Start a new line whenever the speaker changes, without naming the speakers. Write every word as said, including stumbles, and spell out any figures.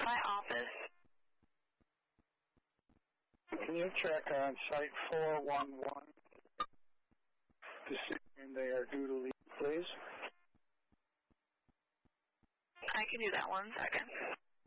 my office.
Can you check on site four one one to see when they are due to leave, please?
I can do that one second.